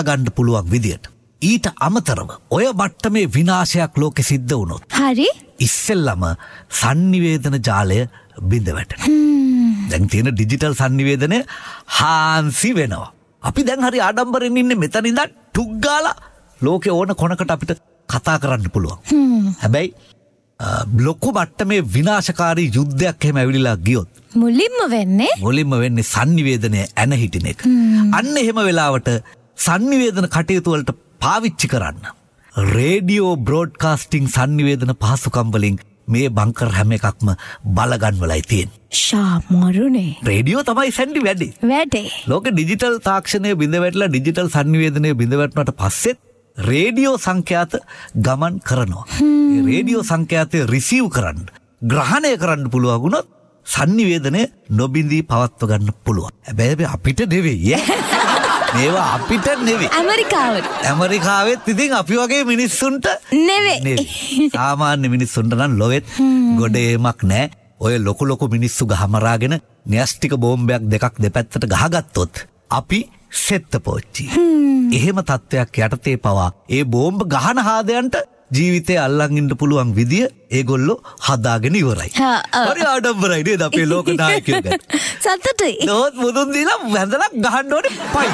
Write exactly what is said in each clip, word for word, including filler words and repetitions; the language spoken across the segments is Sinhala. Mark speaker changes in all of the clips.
Speaker 1: බලගන්න පුළුවන් විදියට. ඊට අමතරව ඔය මට්ටමේ විනාශයක් ලෝකෙ සිද්ධ වුණොත්
Speaker 2: හරි
Speaker 1: ඉස්සෙල්ලම sannivedana ජාලය බිඳ වැටෙනවා. දැන් තියෙන ඩිජිටල් sannivedana හාන්සි වෙනවා. අපි දැන් හරි ආඩම්බරෙන් ඉන්නේ මෙතන ඉඳන් ටුක් ගාලා ලෝකේ ඕන කොනකට අපිට කතා කරන්න පුළුවන්. හැබැයි ලොකු මට්ටමේ විනාශකාරී යුද්ධයක් එහෙම ඇවිලිලා ගියොත්
Speaker 2: මුලින්ම වෙන්නේ
Speaker 1: මුලින්ම වෙන්නේ sannivedana ඇන හිටින එක. අන්න එහෙම වෙලාවට sannivedana කටයුතු වලට පාවිච්චි කරන්න රේඩියෝ බ්‍රෝඩ්කාස්ටිං sannivedana පහසුකම් වලින් මේ බංකර් හැම එකක්ම බලගන්වලයි තියෙන්නේ.
Speaker 2: ශාමරුනේ
Speaker 1: රේඩියෝ තමයි සැන්ඩි වැඩි.
Speaker 2: වැඩේ.
Speaker 1: ලෝකෙ ඩිජිටල් තාක්ෂණය බිඳ වැටලා ඩිජිටල් sannivedanaya බිඳ වැටුණාට පස්සෙත් රේඩියෝ සංඛ්‍යාත ගමන් කරනවා. මේ රේඩියෝ සංඛ්‍යාතය රිසීව් කරන්න ග්‍රහණය කරන්න පුළුවන් වුණොත් sannivedanaya නොබිඳී පවත්ව ගන්න පුළුවන්. හැබැයි අපිට නෙවෙයි ඈ. මේවා අපිට නෙවෙයි.
Speaker 2: ඇමරිකාවට.
Speaker 1: ඇමරිකාවෙත් ඉතින් අපි වගේ මිනිස්සුන්ට
Speaker 2: නෙවෙයි.
Speaker 1: සාමාන්‍ය මිනිස්සුන්ට නම් ලොවෙත් ගොඩේමක් නැහැ. ඔය ලොකු ලොකු මිනිස්සු ගහමරාගෙන න්‍යෂ්ටික බෝම්බයක් දෙකක් දෙපැත්තට ගහගත්තොත් අපි සෙත්ත පොච්චි. එහෙම තත්ත්වයක් යටතේ පවා ඒ බෝම්බ ගහන හාදයන්ට ජීවිතේ අල්ලන් ඉන්න පුළුවන් විදිය ඒගොල්ලෝ හදාගෙන ඉවරයි. හරි ආඩම්බරයි නේද අපේ ලෝක නායකයෝ ගැන.
Speaker 2: සතුටුයි.
Speaker 1: නෝත් මුදුන් දීලා වැඳලා ගහන්න ඕනේ පයි.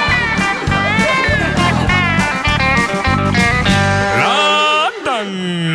Speaker 3: රාතන්